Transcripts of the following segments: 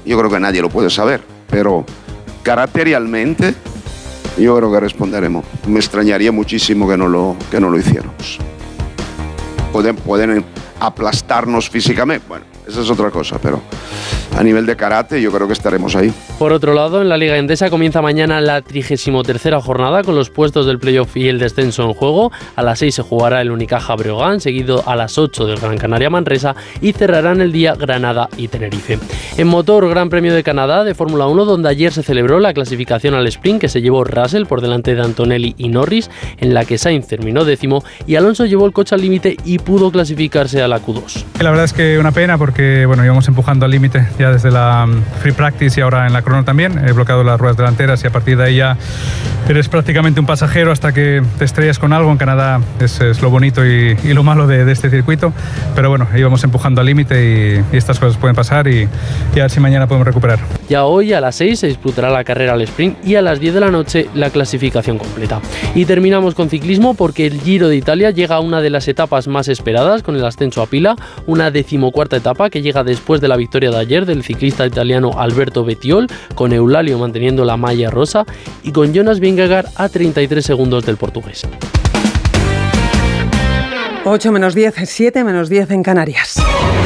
yo creo que nadie lo puede saber, pero caracterialmente yo creo que responderemos. Me extrañaría muchísimo que no lo hiciéramos. Pueden aplastarnos físicamente, bueno, esa es otra cosa, pero a nivel de karate yo creo que estaremos ahí. Por otro lado, en la Liga Endesa comienza mañana la 33ª jornada con los puestos del playoff y el descenso en juego. A las 6 se jugará el Unicaja Breogán, seguido a las 8 del Gran Canaria Manresa, y cerrarán el día Granada y Tenerife. En motor, Gran Premio de Canadá de Fórmula 1, donde ayer se celebró la clasificación al sprint que se llevó Russell por delante de Antonelli y Norris, en la que Sainz terminó 10º y Alonso llevó el coche al límite y pudo clasificarse a la Q2. La verdad es que una pena porque íbamos empujando al límite ya desde la free practice y ahora en la crono también. He bloqueado las ruedas delanteras y a partir de ahí ya eres prácticamente un pasajero hasta que te estrellas con algo. En Canadá es lo bonito y lo malo de este circuito, pero bueno, íbamos empujando al límite y estas cosas pueden pasar y a ver si mañana podemos recuperar. Ya hoy a las 6 se disputará la carrera al sprint y a las 10 de la noche la clasificación completa. Y terminamos con ciclismo porque el Giro de Italia llega a una de las etapas más esperadas con el ascenso a Pila, una 14ª etapa que llega después de la victoria de ayer del ciclista italiano Alberto Bettiol, con Eulalio manteniendo la malla rosa y con Jonas Vingegaard a 33 segundos del portugués. 8 menos 10, 7 menos 10 en Canarias.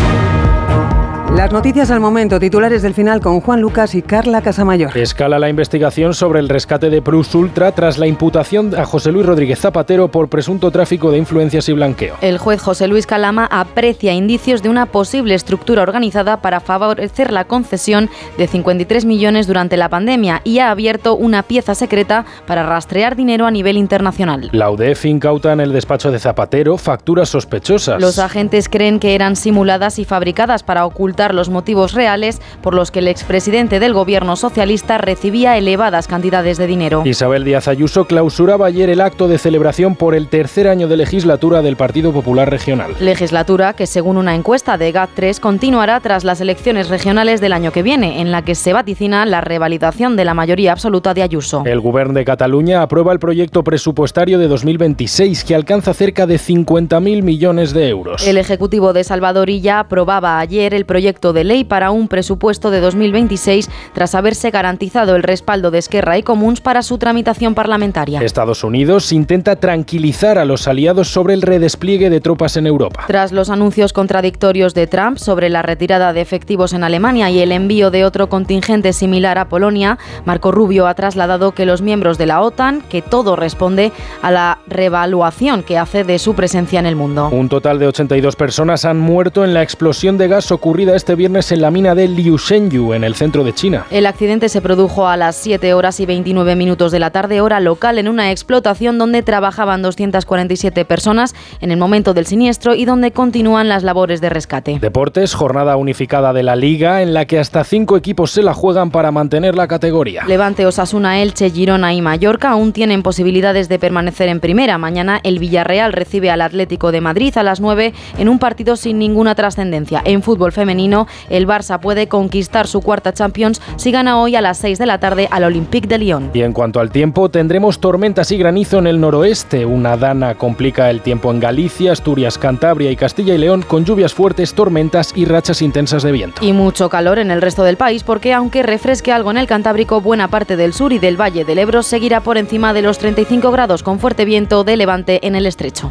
Las noticias al momento, titulares del final con Juan Lucas y Carla Casamayor. Escala la investigación sobre el rescate de Plus Ultra tras la imputación a José Luis Rodríguez Zapatero por presunto tráfico de influencias y blanqueo. El juez José Luis Calama aprecia indicios de una posible estructura organizada para favorecer la concesión de 53 millones durante la pandemia y ha abierto una pieza secreta para rastrear dinero a nivel internacional. La UDEF incauta en el despacho de Zapatero facturas sospechosas. Los agentes creen que eran simuladas y fabricadas para ocultar los motivos reales por los que el expresidente del gobierno socialista recibía elevadas cantidades de dinero. Isabel Díaz Ayuso clausuraba ayer el acto de celebración por el tercer año de legislatura del Partido Popular Regional. Legislatura que, según una encuesta de GAT3, continuará tras las elecciones regionales del año que viene, en la que se vaticina la revalidación de la mayoría absoluta de Ayuso. El Govern de Cataluña aprueba el proyecto presupuestario de 2026, que alcanza cerca de 50.000 millones de euros. El Ejecutivo de Salvador Illa aprobaba ayer el proyecto de ley para un presupuesto de 2026 tras haberse garantizado el respaldo de Esquerra y Comuns para su tramitación parlamentaria. Estados Unidos intenta tranquilizar a los aliados sobre el redespliegue de tropas en Europa. Tras los anuncios contradictorios de Trump sobre la retirada de efectivos en Alemania y el envío de otro contingente similar a Polonia, Marco Rubio ha trasladado que los miembros de la OTAN, que todo responde a la reevaluación que hace de su presencia en el mundo. Un total de 82 personas han muerto en la explosión de gas ocurrida este viernes en la mina de Liushenyu, en el centro de China. El accidente se produjo a las 7:29 de la tarde, hora local, en una explotación donde trabajaban 247 personas en el momento del siniestro y donde continúan las labores de rescate. Deportes, jornada unificada de la Liga, en la que hasta 5 equipos se la juegan para mantener la categoría. Levante, Osasuna, Elche, Girona y Mallorca aún tienen posibilidades de permanecer en primera. Mañana el Villarreal recibe al Atlético de Madrid a las 9 en un partido sin ninguna trascendencia. En fútbol femenino, el Barça puede conquistar su cuarta Champions si gana hoy a las 6 de la tarde al Olympique de Lyon. Y en cuanto al tiempo, tendremos tormentas y granizo en el noroeste. Una dana complica el tiempo en Galicia, Asturias, Cantabria y Castilla y León, con lluvias fuertes, tormentas y rachas intensas de viento. Y mucho calor en el resto del país porque, aunque refresque algo en el Cantábrico, buena parte del sur y del Valle del Ebro seguirá por encima de los 35 grados con fuerte viento de levante en el estrecho.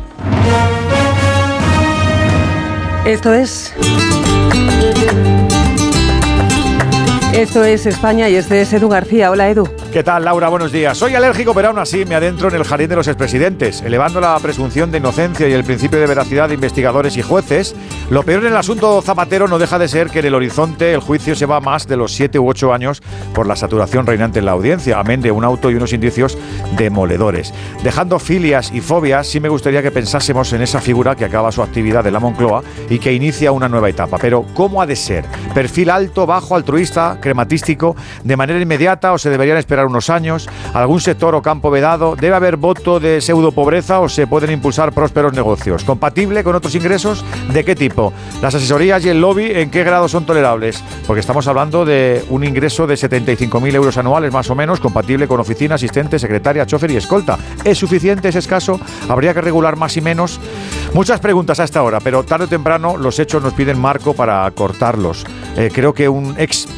Esto es España y este es Edu García. Hola, Edu. ¿Qué tal, Laura? Buenos días. Soy alérgico, pero aún así me adentro en el jardín de los expresidentes, elevando la presunción de inocencia y el principio de veracidad de investigadores y jueces. Lo peor en el asunto Zapatero no deja de ser que en el horizonte el juicio se va más de los 7 u 8 años por la saturación reinante en la audiencia, amén de un auto y unos indicios demoledores. Dejando filias y fobias, sí me gustaría que pensásemos en esa figura que acaba su actividad de la Moncloa y que inicia una nueva etapa. Pero, ¿cómo ha de ser? ¿Perfil alto, bajo, altruista, crematístico, de manera inmediata o se deberían esperar unos años? ¿Algún sector o campo vedado? ¿Debe haber voto de pseudo pobreza o se pueden impulsar prósperos negocios? ¿Compatible con otros ingresos? ¿De qué tipo? ¿Las asesorías y el lobby en qué grado son tolerables? Porque estamos hablando de un ingreso de 75.000 euros anuales más o menos, compatible con oficina, asistente, secretaria, chofer y escolta. ¿Es suficiente? ¿Es escaso? ¿Habría que regular más y menos? Muchas preguntas a esta hora, pero tarde o temprano los hechos nos piden marco para cortarlos. Creo que un ex